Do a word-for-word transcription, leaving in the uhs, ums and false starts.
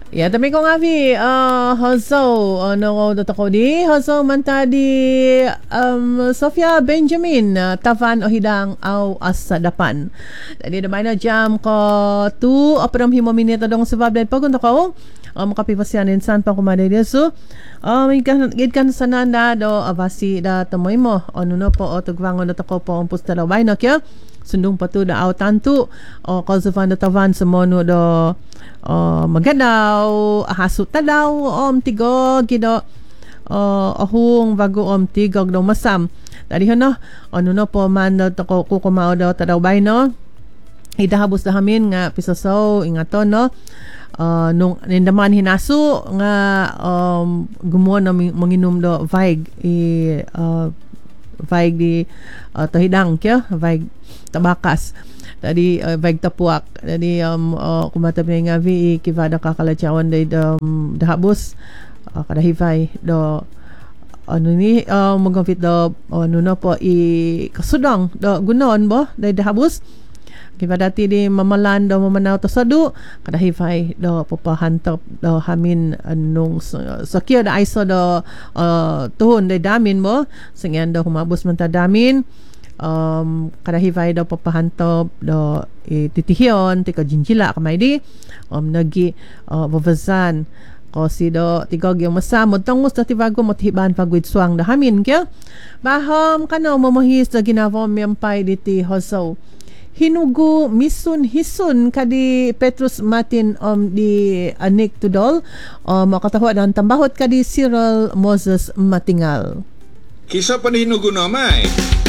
Ya, tapi kung avi, uh, hazo, ano ko ko di, hazo man ta di, um, Sofia Benjamin, uh, Tavan o hidang au asadapan. Tadi na na jam ko tu, apram himo minita dong sa bablet pag ko, um, makapipasyan insan pa kumaday di so, um, gid kan sananda do abasi da tamoy mo, ano no po, o tugwangon na tako po ang pustalaway na kya, sundong patu da au tantu, o kalsafan da tavan sa mono do, Uh, magadaw, hasut talaw, om tigog, gido, uh, ahung, bago om tigog, daw masam. Tadi no, ano no po man daw tako kukumao daw tadaw bay no, idahabos na hamin nga pisasaw, ingaton no, uh, nung nindaman hinaso nga um, gumawa na manginom do vaig, i, uh, vaig di uh, tahidang kya, vaig tabakas. Tadi uh, baik tapuak tadi um uh, kumata nga vi kivada kakalachawan day um dahabos uh, kada hifay do ano ni uh, magapit do ano na po i kasudang do gunon bo day dahabos kivada ti di mamalan do mamanaw to sadu kada hifay do papahantop do hamin anong sakya da iso do uh, tuhon day damin mo singyan do humabos man ta damin um kadahivay daw papahantob do ititihyon tika jinjila kamay di um nagi uh, babazan ko si do tigog yung masamod tangos na tibago motiban pagwid swang da hamin kya bahom kano mamahis da ginavom yampay diti hoso hinugo misun hisun kadi Petrus Martin um di anik tudol um makatawa dan tambahot kadi Cyril Moses Matingal kisa pa hinugo na may